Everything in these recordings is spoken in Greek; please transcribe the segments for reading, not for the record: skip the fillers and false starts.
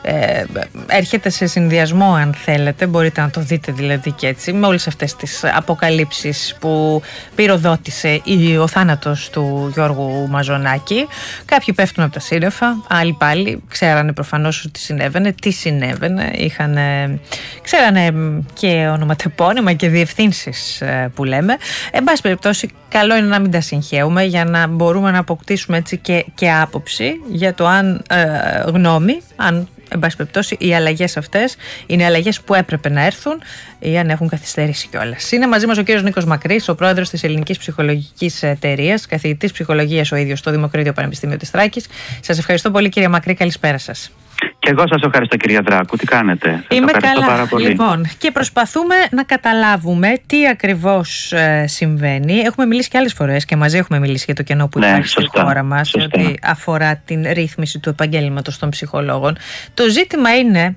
έρχεται σε συνδυασμό, αν θέλετε, μπορείτε να το δείτε δηλαδή και έτσι, με όλες αυτές τις αποκαλύψεις που πυροδότησε ο θάνατος του Γιώργου Μαζονάκη. Κάποιοι πέφτουν από τα σύννεφα, άλλοι πάλι ξέρανε προφανώς ότι συνέβαινε, τι συνέβαινε, ξέρανε και ονοματεπώνυμα και διευθύνσεις που λέμε. Εν πάση περιπτώσει, καλό είναι να μην τα συγχαίουμε για να μπορούμε να αποκτήσουμε έτσι και άποψη για το αν γνώμη, αν εν πάση περιπτώσει οι αλλαγές αυτές είναι αλλαγές που έπρεπε να έρθουν ή αν έχουν καθυστερήσει κιόλας. Είναι μαζί μας ο κύριος Νίκος Μακρύς, ο πρόεδρος της Ελληνικής Ψυχολογικής Εταιρείας, καθηγητής ψυχολογίας ο ίδιος στο Δημοκρίτιο Πανεπιστήμιο της Θράκης. Σας ευχαριστώ πολύ, κύριε Μακρύ, καλησπέρα σας. Και εγώ σας ευχαριστώ, κυρία Δράκου. Τι κάνετε? Είμαι καλά. Πάρα πολύ. Λοιπόν, και προσπαθούμε να καταλάβουμε τι ακριβώς συμβαίνει. Έχουμε μιλήσει και άλλες φορές και μαζί έχουμε μιλήσει για το κενό που υπάρχει στη χώρα μας, ότι αφορά την ρύθμιση του επαγγέλματος των ψυχολόγων. Το ζήτημα είναι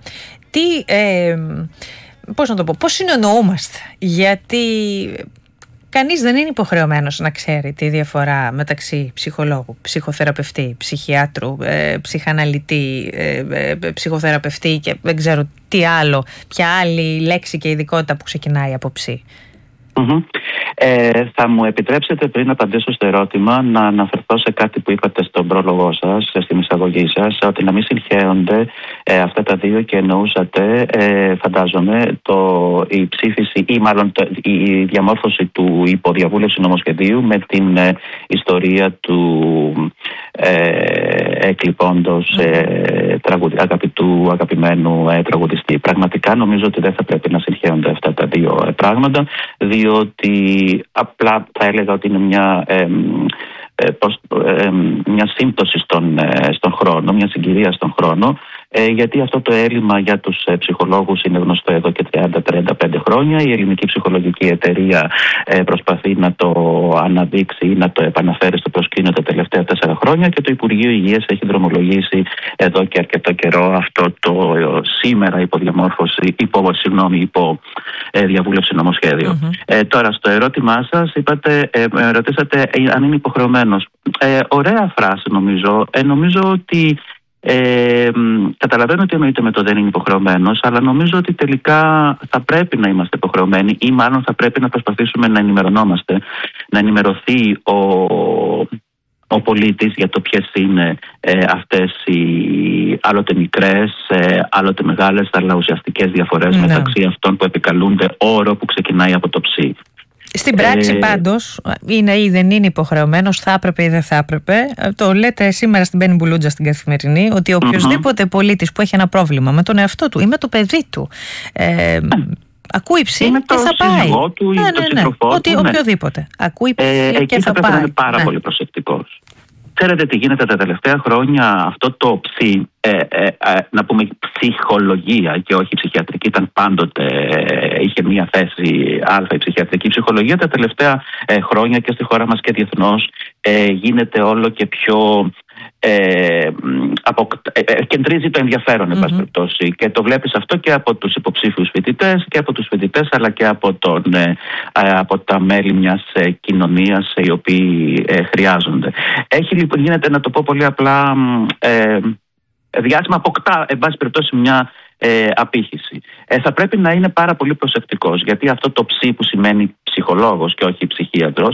πώς συνεννοούμαστε, γιατί κανείς δεν είναι υποχρεωμένος να ξέρει τη διαφορά μεταξύ ψυχολόγου, ψυχοθεραπευτή, ψυχιάτρου, ψυχαναλυτή, ψυχοθεραπευτή και δεν ξέρω τι άλλο, ποια άλλη λέξη και ειδικότητα που ξεκινάει από ψη. Θα μου επιτρέψετε, πριν απαντήσω στο ερώτημα, να αναφερθώ σε κάτι που είπατε στον πρόλογο σας, στην εισαγωγή σας, ότι να μην συγχέονται αυτά τα δύο, και εννοούσατε, φαντάζομαι, η ψήφιση ή μάλλον η διαμόρφωση του υποδιαβούλευση νομοσχεδίου με την ιστορία του εκλειπώντος αγαπημένου τραγουδιστή. Πραγματικά νομίζω ότι δεν θα πρέπει να συγχέονται αυτά τα δύο πράγματα, διότι απλά θα έλεγα ότι είναι μια σύμπτωση στον χρόνο, μια συγκυρία στον χρόνο, γιατί αυτό το έλλειμμα για τους ψυχολόγους είναι γνωστό εδώ και 30-35 χρόνια. Η Ελληνική Ψυχολογική Εταιρεία προσπαθεί να το αναδείξει ή να το επαναφέρει στο προσκήνιο τα τελευταία 4 χρόνια, και το Υπουργείο Υγείας έχει δρομολογήσει εδώ και αρκετό καιρό αυτό το σήμερα διαβούλευση νομοσχέδιο. Τώρα, στο ερώτημά σας, ρωτήσατε αν είναι υποχρεωμένος. Ωραία φράση νομίζω. Νομίζω ότι καταλαβαίνω ότι εννοείται με το δεν είναι υποχρεωμένος, αλλά νομίζω ότι τελικά θα πρέπει να είμαστε υποχρεωμένοι, ή μάλλον θα πρέπει να προσπαθήσουμε να ενημερωνόμαστε, να ενημερωθεί ο πολίτης για το ποιες είναι αυτές οι άλλοτε μικρές, άλλοτε μεγάλες, αλλά ουσιαστικές διαφορές μεταξύ αυτών που επικαλούνται όρο που ξεκινάει από το ψι. Στην πράξη πάντως, είναι ή δεν είναι υποχρεωμένος, θα έπρεπε ή δεν θα έπρεπε. Το λέτε σήμερα στην Μπέννη Μπουλούτζα στην Καθημερινή, ότι οποιοδήποτε πολίτης που έχει ένα πρόβλημα με τον εαυτό του ή με το παιδί του, ακούει ψι και θα πάει. Του, ή το σύντροφό του, οποιοδήποτε. Ακούει ψι και θα πάει. Εκεί θα είναι πάρα πολύ προσεκτικός. Ξέρετε τι γίνεται τα τελευταία χρόνια? Αυτό το ψι, να πούμε ψυχολογία και όχι ψυχιατρική, ήταν πάντοτε, είχε μια θέση α η ψυχιατρική ψυχολογία. Τα τελευταία χρόνια και στη χώρα μας και διεθνώς γίνεται όλο και πιο κεντρίζει το ενδιαφέρον, εν πάση περιπτώσει, και το βλέπεις αυτό και από τους υποψήφιους φοιτητές και από τους φοιτητές, αλλά και από τα μέλη μιας κοινωνίας οι οποίοι χρειάζονται. Γίνεται, να το πω πολύ απλά, διάστημα αποκτά, εν πάση περιπτώσει, μια απήχηση. Θα πρέπει να είναι πάρα πολύ προσεκτικός, γιατί αυτό το ψι που σημαίνει ψυχολόγος και όχι ψυχίατρος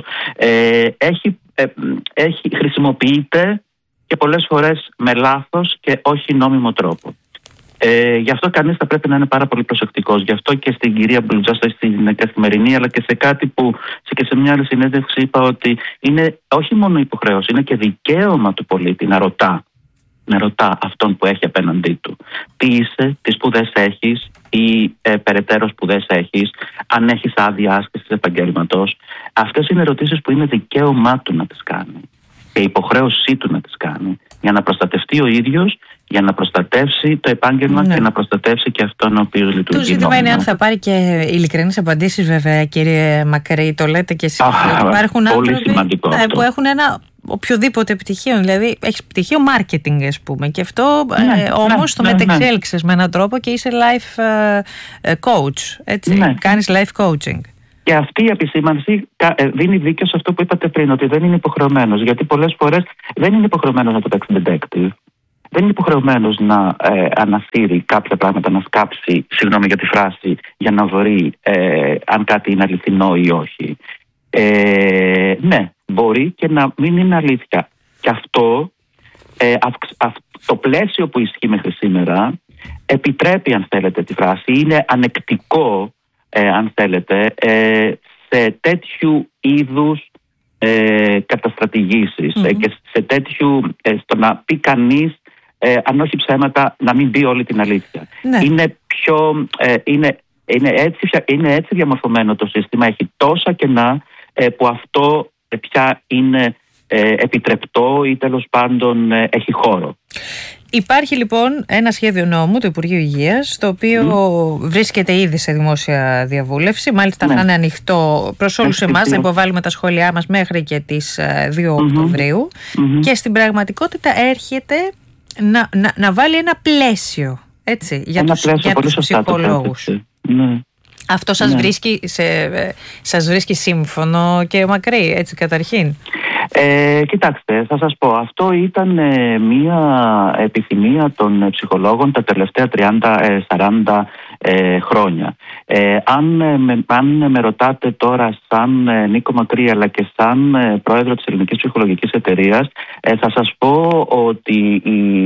χρησιμοποιείται και πολλές φορές με λάθος και όχι νόμιμο τρόπο. Γι' αυτό κανείς θα πρέπει να είναι πάρα πολύ προσεκτικός. Γι' αυτό και στην κυρία Μπουλουτζά, στην Καθημερινή, αλλά και σε κάτι που και σε μια άλλη συνέντευξη είπα, ότι είναι όχι μόνο υποχρέωση, είναι και δικαίωμα του πολίτη να ρωτά αυτόν που έχει απέναντί του. Τι είσαι, τι σπουδές έχεις ή περαιτέρω σπουδές έχεις, αν έχεις άδεια άσκησης επαγγέλματος. Αυτές είναι ερωτήσεις που είναι δικαίωμά του να τις κάνει και υποχρέωσή του να τις κάνει, για να προστατευτεί ο ίδιος, για να προστατεύσει το επάγγελμα και να προστατεύσει και αυτόν ο οποίος λειτουργεί. Το ζήτημα είναι αν θα πάρει και ειλικρινείς απαντήσεις, βέβαια, κύριε Μακρύ, το λέτε και εσείς. Υπάρχουν άνθρωποι που έχουν ένα οποιοδήποτε πτυχίο, δηλαδή έχεις πτυχίο marketing, ας πούμε, και αυτό όμως το μετεξέλιξες με έναν τρόπο και είσαι life coach, έτσι, κάνεις life coaching. Και αυτή η επισήμανση δίνει δίκιο σε αυτό που είπατε πριν, ότι δεν είναι υποχρεωμένος. Γιατί πολλές φορές δεν είναι υποχρεωμένος να το παίξει detective. δεν είναι υποχρεωμένος να ανασύρει κάποια πράγματα, να σκάψει, συγγνώμη για τη φράση, για να βρει αν κάτι είναι αληθινό ή όχι. Ναι, μπορεί και να μην είναι αλήθεια. Και αυτό, το πλαίσιο που ισχύει μέχρι σήμερα, επιτρέπει, αν θέλετε, τη φράση, είναι ανεκτικό, αν θέλετε, σε τέτοιου είδους καταστρατηγήσεις και σε τέτοιου, στο να πει κανείς, αν όχι ψέματα, να μην πει όλη την αλήθεια. Ναι. Είναι έτσι διαμορφωμένο το σύστημα, έχει τόσα κενά που αυτό πια είναι επιτρεπτό ή τέλος πάντων έχει χώρο. Υπάρχει λοιπόν ένα σχέδιο νόμου του Υπουργείου Υγείας, το οποίο βρίσκεται ήδη σε δημόσια διαβούλευση. Μάλιστα θα είναι ανοιχτό προς όλους εμάς να υποβάλουμε τα σχόλιά μας μέχρι και τις 2 Οκτωβρίου. Και στην πραγματικότητα έρχεται να βάλει ένα πλαίσιο, έτσι, για τους ψυχολόγους. Αυτό σας βρίσκει σύμφωνο και μακρύ, έτσι, καταρχήν? Κοιτάξτε, θα σας πω, αυτό ήταν μια επιθυμία των ψυχολόγων τα τελευταία 30-40 χρόνια. Αν με ρωτάτε τώρα σαν Νίκο Μακρύ αλλά και σαν πρόεδρο της Ελληνικής Ψυχολογικής Εταιρείας, θα σας πω ότι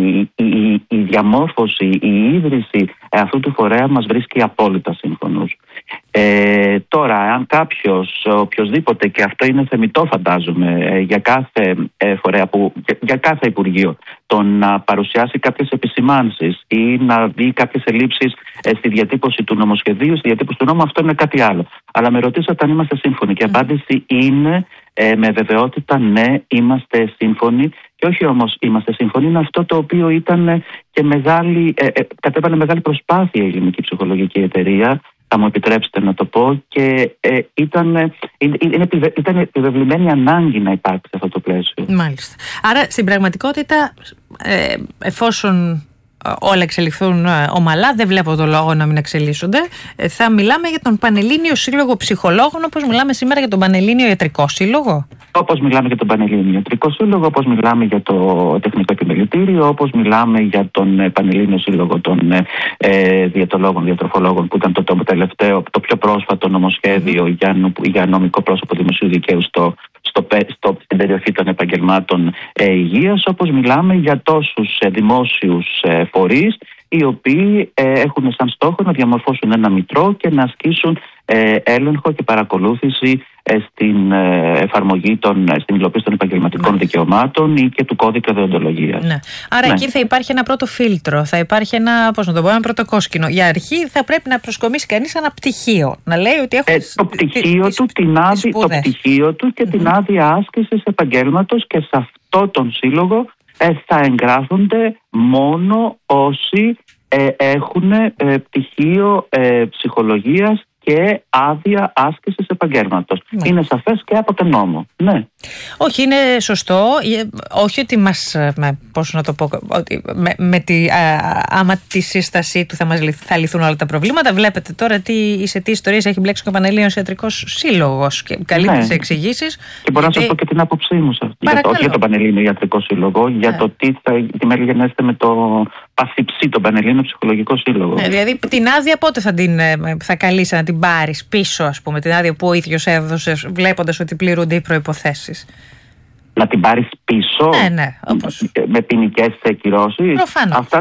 η διαμόρφωση, η ίδρυση αυτού του φορέα μας βρίσκει απόλυτα σύμφωνους. Τώρα, αν κάποιος, οποιοσδήποτε, και αυτό είναι θεμιτό φαντάζομαι για κάθε φορέα, για κάθε Υπουργείο, το να παρουσιάσει κάποιες επισημάνσεις ή να δει κάποιες ελλείψεις στη διατύπωση του νομοσχεδίου, στη διατύπωση του νόμου, αυτό είναι κάτι άλλο. Αλλά με ρωτήσατε αν είμαστε σύμφωνοι και η απάντηση είναι με βεβαιότητα ναι, είμαστε σύμφωνοι. Και όχι όμως είμαστε σύμφωνοι, είναι αυτό το οποίο ήταν και κατέβαλε μεγάλη προσπάθεια η Ελληνική Ψυχολογική Εταιρεία, θα μου επιτρέψετε να το πω, και ήταν επιβεβλημένη ανάγκη να υπάρξει αυτό το πλαίσιο. Μάλιστα. Άρα στην πραγματικότητα, εφόσον όλα εξελιχθούν ομαλά, δεν βλέπω το λόγο να μην εξελίσσονται, θα μιλάμε για τον Πανελλήνιο Σύλλογο Ψυχολόγων, όπως μιλάμε σήμερα για τον Πανελλήνιο Ιατρικό Σύλλογο. Όπως μιλάμε για τον Πανελλήνιο Ιατρικό Σύλλογο, όπως μιλάμε για το Τεχνικό Επιμελητήριο, όπως μιλάμε για τον Πανελλήνιο Σύλλογο των Διαιτολόγων, Διατροφολόγων, που ήταν το πιο πρόσφατο νομοσχέδιο για νομικό πρόσωπο δημοσίου δικαίου στην περιοχή των επαγγελμάτων υγείας, όπως μιλάμε για τόσους δημόσιους φορείς οι οποίοι έχουν σαν στόχο να διαμορφώσουν ένα μητρό και να ασκήσουν έλεγχο και παρακολούθηση στην εφαρμογή στην υλοποίηση των επαγγελματικών δικαιωμάτων ή και του κώδικα δεοντολογίας. Ναι. Άρα εκεί θα υπάρχει ένα πρώτο φίλτρο, θα υπάρχει ένα πρώτο κόσκινο. Για αρχή θα πρέπει να προσκομίσει κανείς ένα πτυχίο, να λέει ότι έχω το πτυχίο του και την άδεια άσκησης επαγγέλματος, και σε αυτό τον σύλλογο θα εγγράφονται μόνο όσοι έχουν πτυχίο ψυχολογίας και άδεια άσκησης επαγγέλματος. Είναι σαφές και από τον νόμο. Ναι. Όχι, είναι σωστό. Όχι ότι πώς να το πω, ότι άμα τη σύστασή του θα λυθούν όλα τα προβλήματα. Βλέπετε τώρα σε τι ιστορίες έχει μπλέξει και ο Πανελλήνιος Ιατρικός Σύλλογος και καλεί τις εξηγήσεις. Και μπορώ να σας πω και την άποψή μου για τον Πανελλήνιο Ιατρικό Σύλλογο, για το τι μέλη γενέστε με το παθιψή, τον Πανελλήνιο Ψυχολογικό Σύλλογο. Δηλαδή την άδεια πότε θα καλείσαι να την πάρεις πίσω, ας πούμε, την άδεια που ο ίδιος έδωσες, βλέποντας ότι πληρούνται οι προϋποθέσεις? Να την πάρεις πίσω, με ποινικές κυρώσεις. Προφανώς. Αυτά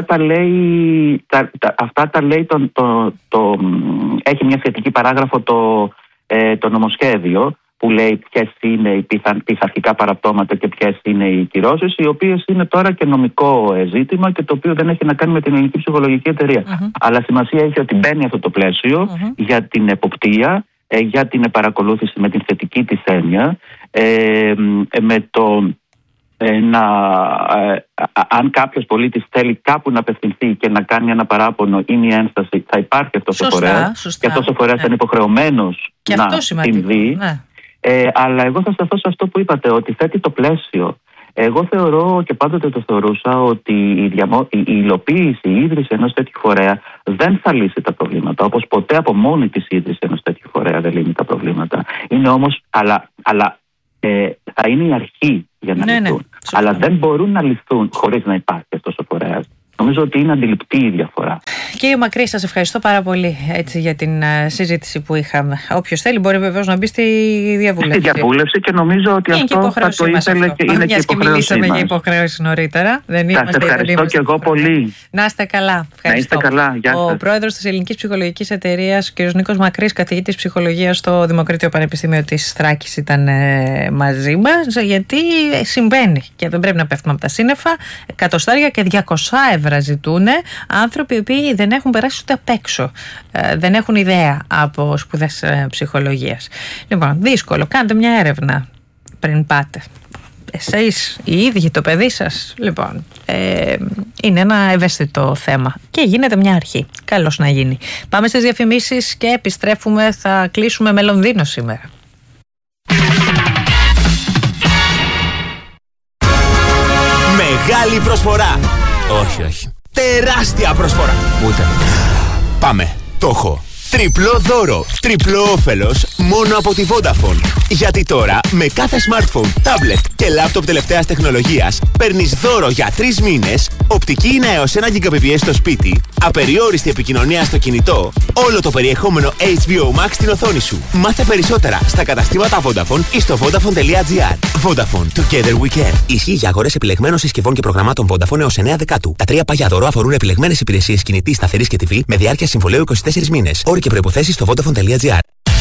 τα λέει έχει μια σχετική παράγραφο το νομοσχέδιο, που λέει ποιες είναι οι πειθαρχικά παραπτώματα και ποιες είναι οι κυρώσεις, οι οποίες είναι τώρα και νομικό ζήτημα και το οποίο δεν έχει να κάνει με την Ελληνική Ψυχολογική Εταιρεία. Αλλά σημασία έχει ότι μπαίνει αυτό το πλαίσιο για την εποπτεία, για την παρακολούθηση με την θετική της έννοια, με το αν κάποιος πολίτης θέλει κάπου να απευθυνθεί και να κάνει ένα παράπονο ή μια ένσταση, θα υπάρχει αυτός ο φορέας, και αυτός ο φορέας θα είναι υποχρεωμένος να την δει. Αλλά εγώ θα σταθώ σε αυτό που είπατε, ότι θέτει το πλαίσιο. Εγώ θεωρώ, και πάντοτε το θεωρούσα, ότι η υλοποίηση, η ίδρυση ενός τέτοιου φορέα δεν θα λύσει τα προβλήματα, όπως ποτέ από μόνη της ίδρυση ενός τέτοιου φορέα δεν λύνει τα προβλήματα. Είναι όμως, αλλά θα είναι η αρχή για να λυθούν. Αλλά δεν μπορούν να λυθούν χωρίς να υπάρχει αυτός ο φορέας. Νομίζω ότι είναι αντιληπτή η διαφορά. Κύριε Μακρύ, σας ευχαριστώ πάρα πολύ για την συζήτηση που είχαμε. Όποιος θέλει μπορεί βεβαίως να μπει στη διαβούλευση. Στη διαβούλευση, και νομίζω ότι αυτό θα το ήθελε και είναι και υποχρέωσή μας. Μιλήσαμε για υποχρέωση νωρίτερα. Σας ευχαριστώ και εγώ πολύ. Να είστε καλά. Να είστε καλά. Γεια σας. Ο πρόεδρος της Ελληνικής Ψυχολογικής Εταιρείας, κ. Νίκος Μακρύς, καθηγητής ψυχολογίας στο Δημοκρίτιο Πανεπιστήμιο της Θράκης, ήταν μαζί μας, γιατί συμβαίνει και δεν πρέπει να πέφτουμε από τα σύννεφα. Εκατοστάρια και 200 ευρώ ζητούν άνθρωποι οι οποίοι δεν έχουν περάσει ούτε απ' έξω, δεν έχουν ιδέα από σπουδές ψυχολογίας. Λοιπόν, δύσκολο. Κάντε μια έρευνα πριν πάτε. Εσείς οι ίδιοι, το παιδί σας. Λοιπόν, είναι ένα ευαίσθητο θέμα και γίνεται μια αρχή. Καλώς να γίνει. Πάμε στις διαφημίσεις και επιστρέφουμε. Θα κλείσουμε με Λονδίνο σήμερα. Μεγάλη προσφορά. Όχι. Τεράστια προσφορά. Ούτε. Πάμε. Το έχω. Τριπλό δώρο, τριπλό όφελος μόνο από τη Vodafone. Γιατί τώρα με κάθε smartphone, tablet και laptop τελευταίας τεχνολογίας παίρνεις δώρο για 3 μήνες, οπτική είναι έως 1 Gbps στο σπίτι, απεριόριστη επικοινωνία στο κινητό, όλο το περιεχόμενο HBO Max στην οθόνη σου. Μάθε περισσότερα στα καταστήματα Vodafone ή στο Vodafone.gr. Vodafone, together we can. Ισχύει για αγορές επιλεγμένων συσκευών και προγραμμάτων Vodafone έως 9 Δεκάτου. Τα 3 πάγια δώρο αφορούν επιλεγμένες υπηρεσίες κινητής, σταθερής και TV με διάρκεια συμβολαίου 24 μήνες. Όροι και προϋποθέσεις στο Vodafone.gr.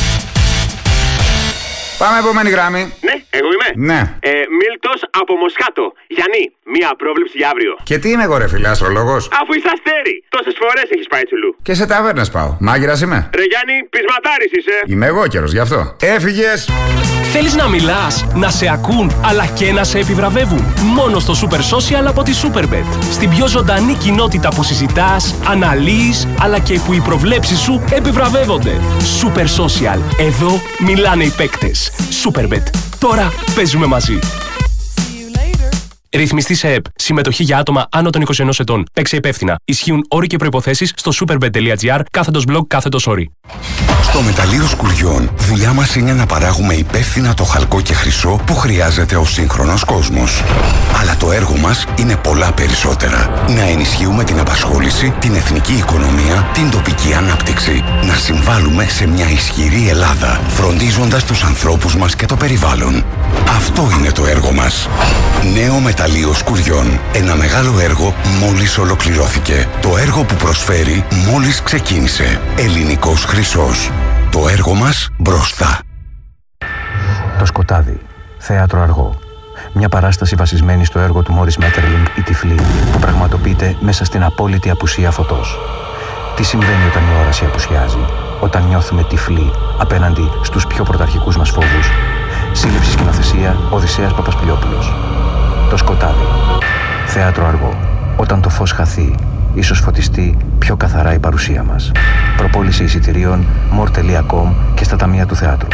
Πάμε επόμενη γράμμη. Ναι, εγώ είμαι. Ναι. Μίλτος από Μοσχάτο. Γιάννη, μία πρόβλεψη για αύριο. Και τι είμαι εγώ, ρε φίλε, αστρολόγος? Αφού είσαι αστέρι, τόσες φορές έχεις πάει τσουλού. Και σε ταβέρνες πάω. Μάγειρας είμαι. Ρε Γιάννη, πεισματάρης είσαι. Είμαι εγώ καιρος γι' αυτό. Έφυγες. Θέλεις να μιλάς, να σε ακούν, αλλά και να σε επιβραβεύουν? Μόνο στο Super Social από τη Superbet. Στην πιο ζωντανή κοινότητα που συζητάς, αναλύεις, αλλά και που οι προβλέψεις σου επιβραβεύονται. Super Social. Εδώ μιλάνε οι παίκτες. Superbet. Τώρα παίζουμε μαζί. Ρυθμιστή σε ΕΠ. Συμμετοχή για άτομα άνω των 21 ετών. Παίξε υπεύθυνα. Ισχύουν όροι και προϋποθέσεις στο superbet.gr/blog/όροι. Στο μεταλλείο Σκουριών, δουλειά μας είναι να παράγουμε υπεύθυνα το χαλκό και χρυσό που χρειάζεται ο σύγχρονος κόσμος. Αλλά το έργο μας είναι πολλά περισσότερα. Να ενισχύουμε την απασχόληση, την εθνική οικονομία, την τοπική ανάπτυξη. Να συμβάλλουμε σε μια ισχυρή Ελλάδα, φροντίζοντας τους ανθρώπους μας και το περιβάλλον. Αυτό είναι το έργο μας. Νέο μεταλλείο Σκουριών. Ένα μεγάλο έργο μόλις ολοκληρώθηκε. Το έργο που προσφέρει μόλις ξεκίνησε. Ελληνικός χρυσός. Το έργο μας μπροστά. Το Σκοτάδι. Θέατρο αργό. Μια παράσταση βασισμένη στο έργο του Μόρις Μέττερλινγκ «Η Τυφλή», που πραγματοποιείται μέσα στην απόλυτη απουσία φωτός. Τι συμβαίνει όταν η όραση απουσιάζει, όταν νιώθουμε τυφλοί απέναντι στους πιο πρωταρχικούς μας φόβους? Σύλληψη σκηνοθεσία Οδυσσέας Παπασπηλιόπουλος. Το Σκοτάδι. Θέατρο αργό. Όταν το φως χαθεί, ίσως φωτιστεί πιο καθαρά η παρουσία μας. Προπόληση εισιτηρίων more.com και στα ταμεία του θεάτρου.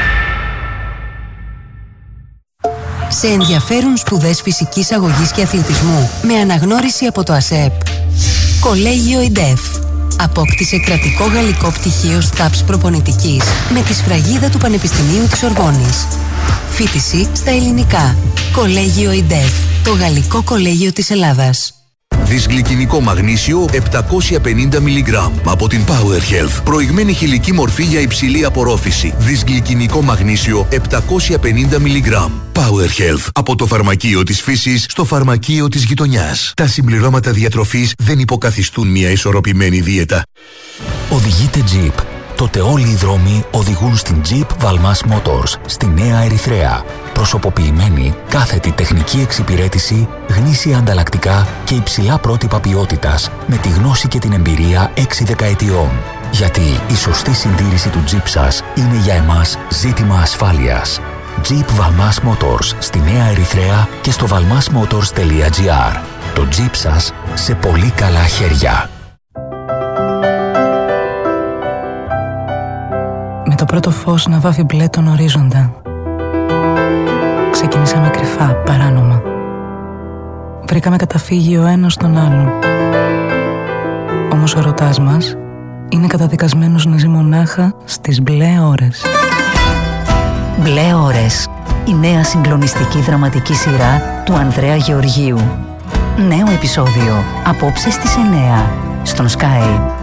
Σε ενδιαφέρουν σπουδές φυσικής αγωγής και αθλητισμού με αναγνώριση από το ΑΣΕΠ? Κολέγιο ΙΝΤΕΦ. Απόκτησε κρατικό γαλλικό πτυχίο ΣΤΑΠΣ προπονητικής με τη σφραγίδα του Πανεπιστημίου της Σορβόνης. Φοιτηση στα ελληνικά. Κολέγιο ΙΝΤΕΦ. Το γαλλικό κολέγιο της Ελλάδας. Δυσγλυκινικό μαγνήσιο 750 mg από την Power Health. Προηγμένη χηλική μορφή για υψηλή απορρόφηση. Δυσγλυκινικό μαγνήσιο 750 mg. Power Health. Από το φαρμακείο της φύσης στο φαρμακείο της γειτονιάς. Τα συμπληρώματα διατροφής δεν υποκαθιστούν μια ισορροπημένη δίαιτα. Οδηγείτε Jeep. Τότε όλοι οι δρόμοι οδηγούν στην Jeep Valmas Motors στη Νέα Ερυθρέα. Προσωποποιημένη, κάθετη τεχνική εξυπηρέτηση, γνήσια ανταλλακτικά και υψηλά πρότυπα ποιότητας με τη γνώση και την εμπειρία 6 δεκαετιών. Γιατί η σωστή συντήρηση του Jeep σας είναι για εμάς ζήτημα ασφάλειας. Jeep Valmas Motors στη Νέα Ερυθρέα και στο valmasmotors.gr. Το Jeep σας σε πολύ καλά χέρια. Με το πρώτο φως να βάφει μπλε τον ορίζοντα. Ξεκινήσαμε κρυφά, παράνομα. Βρήκαμε καταφύγιο ο ένας στον άλλον. Όμως ο ερωτάς μας είναι καταδικασμένος να ζει μονάχα στις μπλε ώρες. Μπλε ώρες. Η νέα συγκλονιστική δραματική σειρά του Ανδρέα Γεωργίου. Νέο επεισόδιο απόψε στις 9 στον Sky.